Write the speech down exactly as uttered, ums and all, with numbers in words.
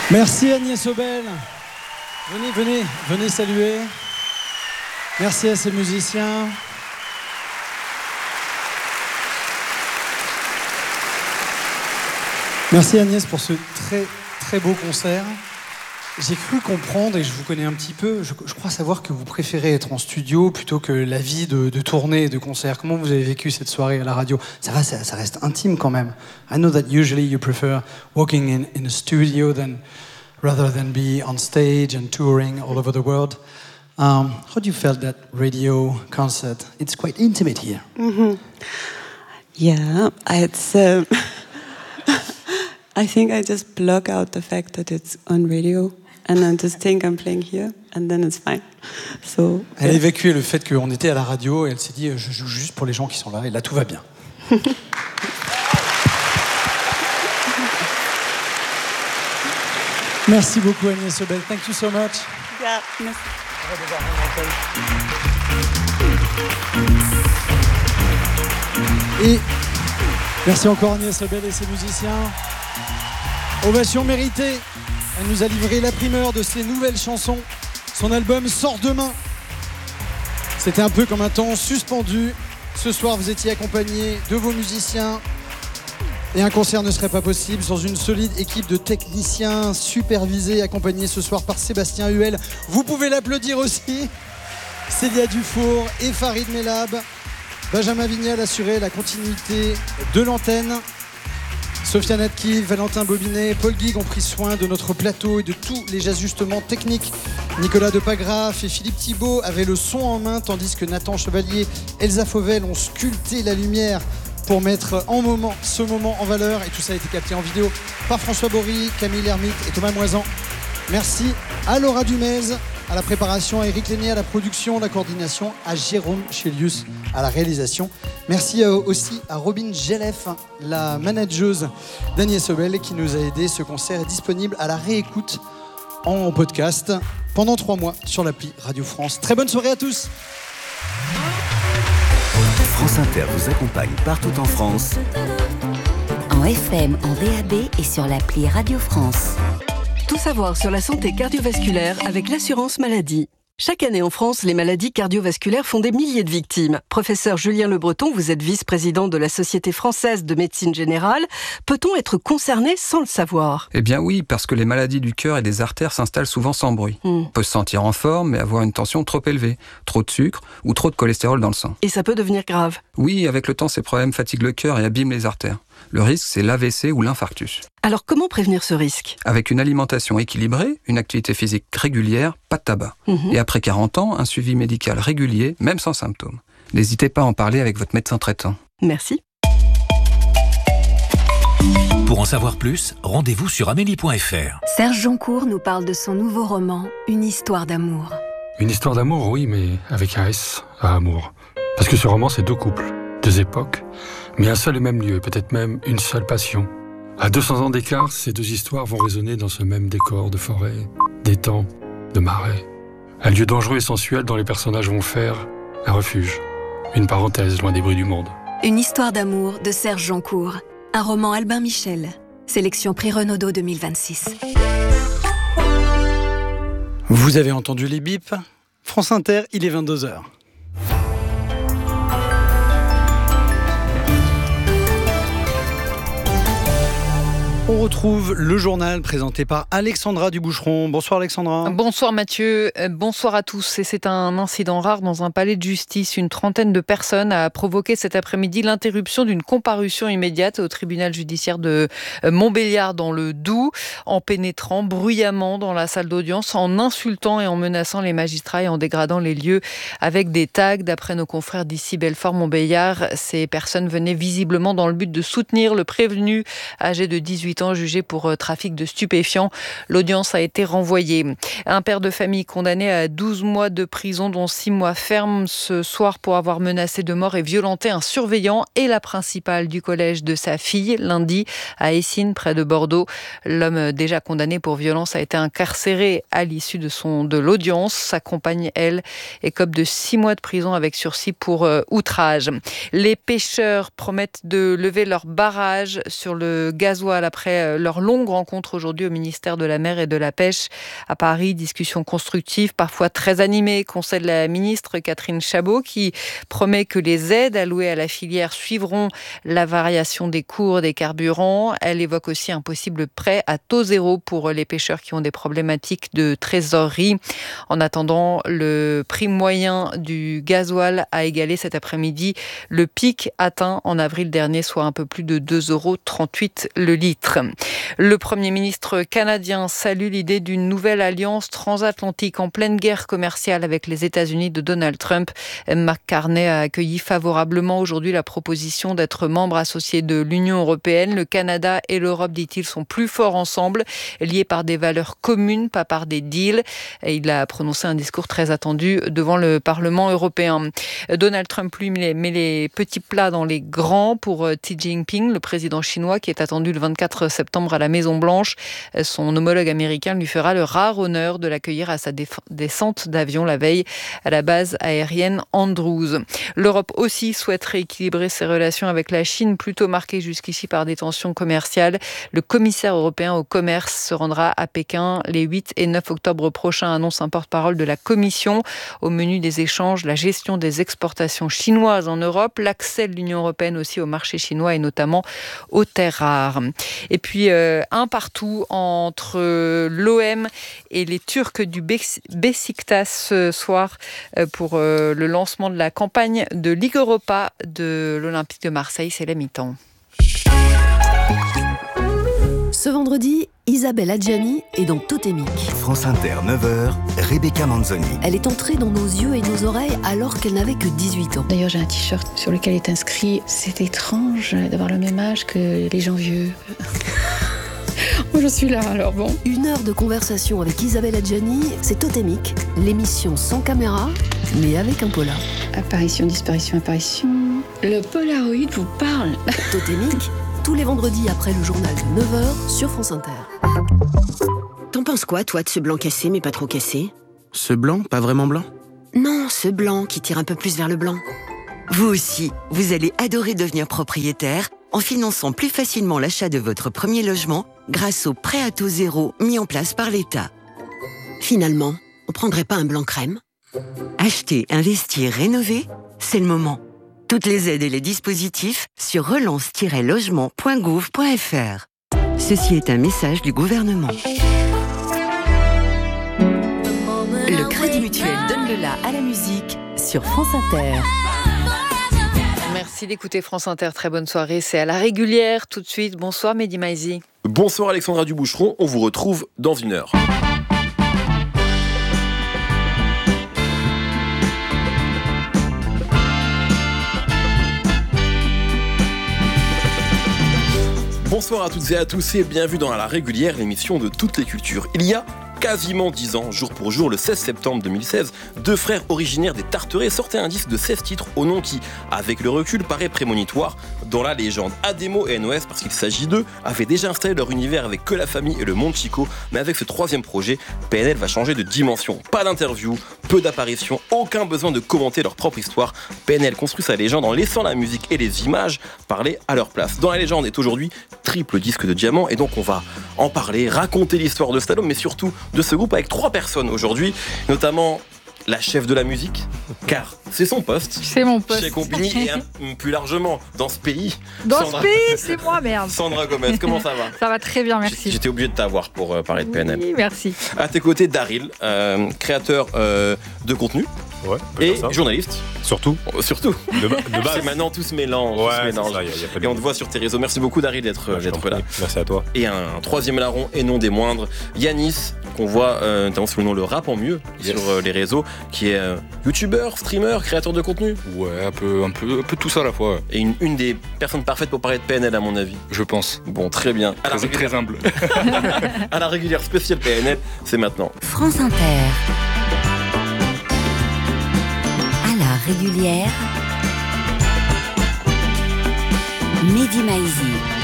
Merci Agnès Obel. Venez, venez, venez saluer. Merci à ces musiciens. Merci Agnès pour ce très très beau concert. J'ai cru comprendre, et je vous connais un petit peu, je, je crois savoir que vous préférez être en studio plutôt que la vie de, de tournée et de concert. Comment vous avez vécu cette soirée à la radio? Ça va, ça, ça reste intime quand même. I know that usually you prefer working in, in a studio than, rather than be on stage and touring all over the world. Um, how do you felt that radio concert? It's quite intimate here. Mm-hmm. Yeah, it's... Um I think I just block out the fact that it's on radio and I just think I'm playing here and then it's fine. So, elle a yeah. évacué le fait qu'on était à la radio et elle s'est dit je joue juste pour les gens qui sont là et là tout va bien. Merci beaucoup Agnès Obel. Thank you so much. Yeah, merci. Et merci encore Agnès Obel et ses musiciens. Ovation méritée. Elle nous a livré la primeur de ses nouvelles chansons. Son album sort demain. C'était un peu comme un temps suspendu. Ce soir, vous étiez accompagné de vos musiciens. Et un concert ne serait pas possible sans une solide équipe de techniciens supervisés, accompagnés ce soir par Sébastien Huel. Vous pouvez l'applaudir aussi. Célia Dufour et Farid Mellab. Benjamin Vignal assurait la continuité de l'antenne. Sofiane Adki, Valentin Bobinet, Paul Guig ont pris soin de notre plateau et de tous les ajustements techniques. Nicolas Depagraf et Philippe Thibault avaient le son en main, tandis que Nathan Chevalier, Elsa Fauvel ont sculpté la lumière pour mettre en moment, ce moment en valeur. Et tout ça a été capté en vidéo par François Bory, Camille Lermite et Thomas Moisan. Merci à Laura Dumez, à la préparation, à Eric Lenné, à la production, la coordination, à Jérôme Chélius, à la réalisation. Merci aussi à Robin Gelef, la manageuse d'Agnès Obel, qui nous a aidés. Ce concert est disponible à la réécoute en podcast pendant trois mois sur l'appli Radio France. Très bonne soirée à tous. France Inter vous accompagne partout en France. En F M, en D A B et sur l'appli Radio France. Tout savoir sur la santé cardiovasculaire avec l'assurance maladie. Chaque année en France, les maladies cardiovasculaires font des milliers de victimes. Professeur Julien Le Breton, vous êtes vice-président de la Société française de médecine générale. Peut-on être concerné sans le savoir ? Eh bien oui, parce que les maladies du cœur et des artères s'installent souvent sans bruit. Mm. On peut se sentir en forme, mais avoir une tension trop élevée, trop de sucre ou trop de cholestérol dans le sang. Et ça peut devenir grave ? Oui, avec le temps, ces problèmes fatiguent le cœur et abîment les artères. Le risque, c'est l'A V C ou l'infarctus. Alors comment prévenir ce risque ? Avec une alimentation équilibrée, une activité physique régulière, pas de tabac. Mmh. Et après quarante ans, un suivi médical régulier, même sans symptômes. N'hésitez pas à en parler avec votre médecin traitant. Merci. Pour en savoir plus, rendez-vous sur amélie point f r. Serge Joncour nous parle de son nouveau roman, Une histoire d'amour. Une histoire d'amour, oui, mais avec un S à amour. Parce que ce roman, c'est deux couples, deux époques, mais un seul et même lieu, peut-être même une seule passion. À deux cents ans d'écart, ces deux histoires vont résonner dans ce même décor de forêt, d'étang, de marais. Un lieu dangereux et sensuel dont les personnages vont faire un refuge, une parenthèse loin des bruits du monde. Une histoire d'amour de Serge Joncour, un roman Albin Michel, sélection Prix Renaudot deux mille vingt-six. Vous avez entendu les bips ? France Inter, il est vingt-deux heures. On retrouve le journal présenté par Alexandra Duboucheron. Bonsoir Alexandra. Bonsoir Mathieu, bonsoir à tous. Et c'est un incident rare dans un palais de justice. Une trentaine de personnes a provoqué cet après-midi l'interruption d'une comparution immédiate au tribunal judiciaire de Montbéliard dans le Doubs, en pénétrant bruyamment dans la salle d'audience, en insultant et en menaçant les magistrats et en dégradant les lieux avec des tags. D'après nos confrères d'ici Belfort-Montbéliard, ces personnes venaient visiblement dans le but de soutenir le prévenu âgé de dix-huit ans jugé pour trafic de stupéfiants. L'audience a été renvoyée. Un père de famille condamné à douze mois de prison, dont six mois ferme ce soir pour avoir menacé de mort et violenté un surveillant et la principale du collège de sa fille, lundi, à Essines, près de Bordeaux. L'homme déjà condamné pour violence a été incarcéré à l'issue de, son, de l'audience. Sa compagne, elle, écope de six mois de prison avec sursis pour euh, outrage. Les pêcheurs promettent de lever leur barrage sur le gasoil après après leur longue rencontre aujourd'hui au ministère de la Mer et de la Pêche à Paris. Discussion constructive, parfois très animée, conseil de la ministre Catherine Chabot qui promet que les aides allouées à la filière suivront la variation des cours des carburants. Elle évoque aussi un possible prêt à taux zéro pour les pêcheurs qui ont des problématiques de trésorerie. En attendant, le prix moyen du gasoil a égalé cet après-midi le pic atteint en avril dernier, soit un peu plus de deux euros trente-huit le litre. Le Premier ministre canadien salue l'idée d'une nouvelle alliance transatlantique en pleine guerre commerciale avec les États-Unis de Donald Trump. Mark Carney a accueilli favorablement aujourd'hui la proposition d'être membre associé de l'Union européenne. Le Canada et l'Europe, dit-il, sont plus forts ensemble, liés par des valeurs communes, pas par des deals. Et il a prononcé un discours très attendu devant le Parlement européen. Donald Trump, lui, met les petits plats dans les grands pour Xi Jinping, le président chinois, qui est attendu le vingt-quatre septembre à la Maison-Blanche. Son homologue américain lui fera le rare honneur de l'accueillir à sa descente d'avion la veille à la base aérienne Andrews. L'Europe aussi souhaite rééquilibrer ses relations avec la Chine, plutôt marquées jusqu'ici par des tensions commerciales. Le commissaire européen au commerce se rendra à Pékin les huit et neuf octobre prochains, annonce un porte-parole de la Commission. Au menu des échanges, la gestion des exportations chinoises en Europe, l'accès de l'Union européenne aussi au marché chinois et notamment aux terres rares. Et puis euh, un partout entre l'O M et les Turcs du Beşiktaş ce soir euh, pour euh, le lancement de la campagne de Ligue Europa de l'Olympique de Marseille. C'est la mi-temps. Ce vendredi, Isabelle Adjani est dans Totémique. France Inter, neuf heures, Rebecca Manzoni. Elle est entrée dans nos yeux et nos oreilles alors qu'elle n'avait que dix-huit ans. D'ailleurs, j'ai un t-shirt sur lequel est inscrit « C'est étrange d'avoir le même âge que les gens vieux ». Moi, je suis là, alors bon. Une heure de conversation avec Isabelle Adjani, c'est Totémique, l'émission sans caméra, mais avec un polar. Apparition, disparition, apparition... Le Polaroid vous parle. Totémique, tous les vendredis après le journal de neuf heures sur France Inter. T'en penses quoi, toi, de ce blanc cassé, mais pas trop cassé ? Ce blanc, pas vraiment blanc ? Non, ce blanc qui tire un peu plus vers le blanc. Vous aussi, vous allez adorer devenir propriétaire en finançant plus facilement l'achat de votre premier logement grâce au prêt à taux zéro mis en place par l'État. Finalement, on prendrait pas un blanc crème ? Acheter, investir, rénover, c'est le moment. Toutes les aides et les dispositifs sur relance tiret logement point gouv point f r. Ceci est un message du gouvernement. Le Crédit Mutuel donne le la à la musique sur France Inter. Merci d'écouter France Inter. Très bonne soirée. C'est à la régulière tout de suite. Bonsoir Mehdi Maizi. Bonsoir Alexandra Duboucheron. On vous retrouve dans une heure. Bonsoir à toutes et à tous et bienvenue dans La Régulière, l'émission de toutes les cultures. Il y a quasiment dix ans, jour pour jour, le seize septembre deux mille seize, deux frères originaires des Tarterets sortaient un disque de seize titres au nom qui, avec le recul, paraît prémonitoire dans la légende. Ademo et N O S, parce qu'il s'agit d'eux, avaient déjà installé leur univers avec Que la famille et le monde Chico, mais avec ce troisième projet, P N L va changer de dimension. Pas d'interview, peu d'apparitions, aucun besoin de commenter leur propre histoire. P N L construit sa légende en laissant la musique et les images parler à leur place. Dans la légende est aujourd'hui triple disque de diamant, et donc on va en parler, raconter l'histoire de cet album, mais surtout de ce groupe avec trois personnes aujourd'hui, notamment la chef de la musique, car c'est son poste. C'est mon poste. Chez Compagnie et un, plus largement dans ce pays. Dans Sandra... ce pays, c'est moi, merde. Sandra Gomez, comment ça va ? Ça va très bien, merci. J'étais obligé de t'avoir pour euh, parler de P N L. Oui, merci. À tes côtés, Daryl, euh, créateur euh, de contenu. Ouais, et journaliste. Surtout. Oh, surtout. De, ba- de base. C'est maintenant tout se mélange. Ouais, tout se mélange. Ça, y a, y a pas de et on te voit sur tes réseaux. Merci beaucoup Daryl d'être, ouais, d'être là. Merci à toi. Et un, un troisième larron et non des moindres, Yanis, qu'on voit euh, notamment sous le nom Le Rap en Mieux yes. sur euh, les réseaux, qui est euh, youtubeur, streamer, créateur de contenu. Ouais, un peu, un peu, un peu tout ça à la fois. Ouais. Et une, une des personnes parfaites pour parler de P N L à mon avis. Je pense. Bon, très bien. À très, très humble. À la régulière spéciale P N L, c'est maintenant. France Inter. Régulière, Mehdi Maizi.